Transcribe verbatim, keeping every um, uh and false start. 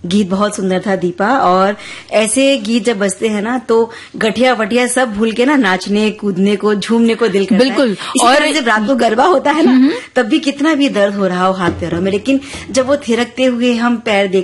गीत बहुत सुंदर था दीपा। और ऐसे गीत जब बजते हैं ना तो गठिया वठिया सब भूल के ना नाचने कूदने को झूमने को दिल करता बिल्कुल। है। और जब रात को गरबा होता है ना तब भी कितना भी दर्द हो रहा हो हाथ पैरों में, लेकिन जब वो थिरकते हुए हम पैर